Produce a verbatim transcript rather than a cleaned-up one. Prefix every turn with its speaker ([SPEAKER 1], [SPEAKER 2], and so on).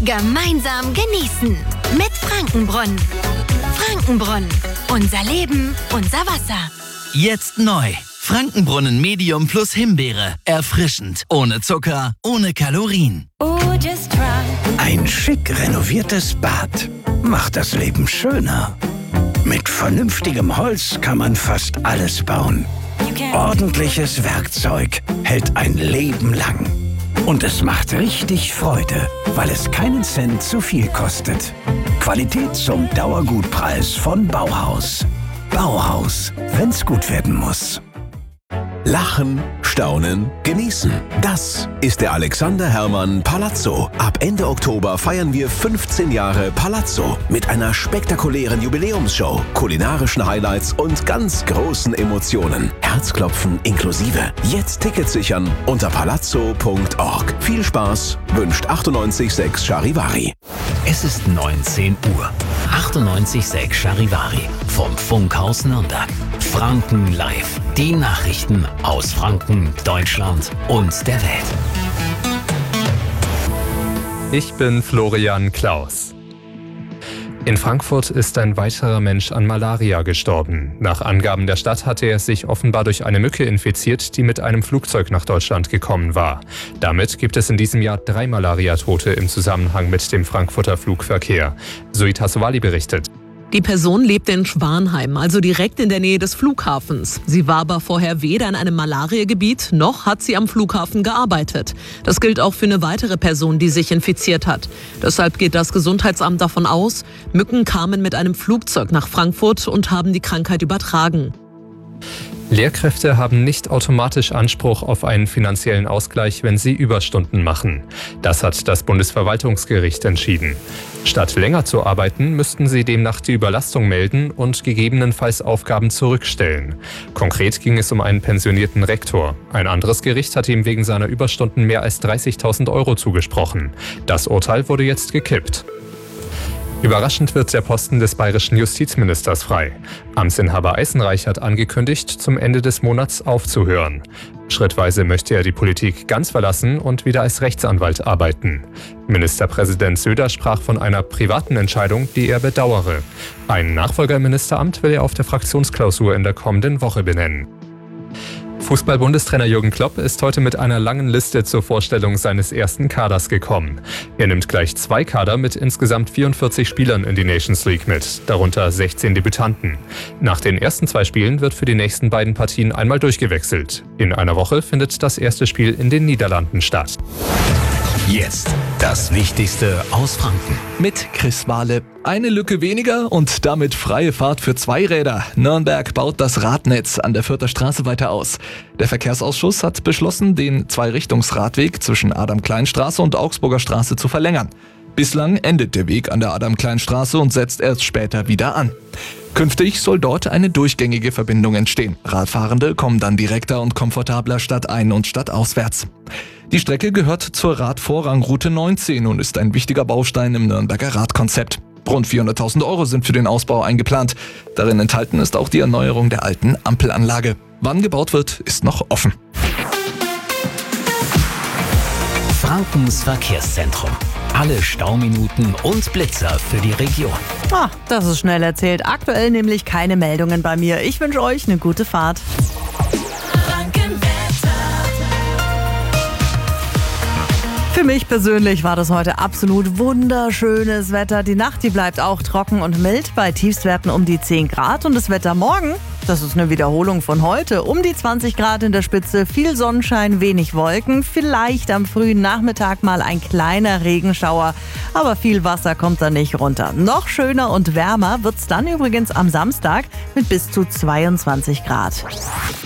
[SPEAKER 1] Gemeinsam genießen mit Frankenbrunnen. Frankenbrunnen. Unser Leben, unser Wasser.
[SPEAKER 2] Jetzt neu. Frankenbrunnen Medium plus Himbeere. Erfrischend. Ohne Zucker, ohne Kalorien.
[SPEAKER 3] Oh, just try.
[SPEAKER 4] Ein schick renoviertes Bad macht das Leben schöner. Mit vernünftigem Holz kann man fast alles bauen. Ordentliches Werkzeug hält ein Leben lang. Und es macht richtig Freude, weil es keinen Cent zu viel kostet. Qualität zum Dauergutpreis von Bauhaus. Bauhaus, wenn's gut werden muss.
[SPEAKER 5] Lachen, staunen, genießen. Das ist der Alexander Herrmann Palazzo. Ab Ende Oktober feiern wir fünfzehn Jahre Palazzo mit einer spektakulären Jubiläumsshow, kulinarischen Highlights und ganz großen Emotionen. Herzklopfen inklusive. Jetzt Tickets sichern unter palazzo punkt org. Viel Spaß wünscht achtundneunzig Komma sechs Charivari.
[SPEAKER 6] Es ist neunzehn Uhr. achtundneunzig Komma sechs Charivari vom Funkhaus Nürnberg. Franken live. Die Nachrichten aus Franken, Deutschland und der Welt.
[SPEAKER 7] Ich bin Florian Klaus. In Frankfurt ist ein weiterer Mensch an Malaria gestorben. Nach Angaben der Stadt hatte er sich offenbar durch eine Mücke infiziert, die mit einem Flugzeug nach Deutschland gekommen war. Damit gibt es in diesem Jahr drei Malariatote im Zusammenhang mit dem Frankfurter Flugverkehr. Zoe Tassovali berichtet.
[SPEAKER 8] Die Person lebte in Schwanheim, also direkt in der Nähe des Flughafens. Sie war aber vorher weder in einem Malariagebiet, noch hat sie am Flughafen gearbeitet. Das gilt auch für eine weitere Person, die sich infiziert hat. Deshalb geht das Gesundheitsamt davon aus, Mücken kamen mit einem Flugzeug nach Frankfurt und haben die Krankheit übertragen.
[SPEAKER 7] Lehrkräfte haben nicht automatisch Anspruch auf einen finanziellen Ausgleich, wenn sie Überstunden machen. Das hat das Bundesverwaltungsgericht entschieden. Statt länger zu arbeiten, müssten sie demnach die Überlastung melden und gegebenenfalls Aufgaben zurückstellen. Konkret ging es um einen pensionierten Rektor. Ein anderes Gericht hat ihm wegen seiner Überstunden mehr als dreißigtausend Euro zugesprochen. Das Urteil wurde jetzt gekippt. Überraschend wird der Posten des bayerischen Justizministers frei. Amtsinhaber Eisenreich hat angekündigt, zum Ende des Monats aufzuhören. Schrittweise möchte er die Politik ganz verlassen und wieder als Rechtsanwalt arbeiten. Ministerpräsident Söder sprach von einer privaten Entscheidung, die er bedauere. Einen Nachfolger im Ministeramt will er auf der Fraktionsklausur in der kommenden Woche benennen. Fußball-Bundestrainer Jürgen Klopp ist heute mit einer langen Liste zur Vorstellung seines ersten Kaders gekommen. Er nimmt gleich zwei Kader mit insgesamt vierundvierzig Spielern in die Nations League mit, darunter sechzehn Debütanten. Nach den ersten zwei Spielen wird für die nächsten beiden Partien einmal durchgewechselt. In einer Woche findet das erste Spiel in den Niederlanden statt.
[SPEAKER 6] Jetzt das Wichtigste aus Franken.
[SPEAKER 9] Mit Chris Wahle. Eine Lücke weniger und damit freie Fahrt für Zweiräder. Nürnberg baut das Radnetz an der Fürther Straße weiter aus. Der Verkehrsausschuss hat beschlossen, den Zweirichtungsradweg zwischen Adam-Klein-Straße und Augsburger Straße zu verlängern. Bislang endet der Weg an der Adam-Klein-Straße und setzt erst später wieder an. Künftig soll dort eine durchgängige Verbindung entstehen. Radfahrende kommen dann direkter und komfortabler stadtein- und stadtauswärts. Die Strecke gehört zur Radvorrangroute neunzehn und ist ein wichtiger Baustein im Nürnberger Radkonzept. Rund vierhunderttausend Euro sind für den Ausbau eingeplant. Darin enthalten ist auch die Erneuerung der alten Ampelanlage. Wann gebaut wird, ist noch offen.
[SPEAKER 6] Frankens Verkehrszentrum. Alle Stauminuten und Blitzer für die Region.
[SPEAKER 10] Ah, das ist schnell erzählt. Aktuell nämlich keine Meldungen bei mir. Ich wünsche euch eine gute Fahrt. Für mich persönlich war das heute absolut wunderschönes Wetter. Die Nacht, die bleibt auch trocken und mild bei Tiefstwerten um die zehn Grad. Und das Wetter morgen, das ist eine Wiederholung von heute. Um die zwanzig Grad in der Spitze, viel Sonnenschein, wenig Wolken. Vielleicht am frühen Nachmittag mal ein kleiner Regenschauer. Aber viel Wasser kommt da nicht runter. Noch schöner und wärmer wird's dann übrigens am Samstag mit bis zu zweiundzwanzig Grad.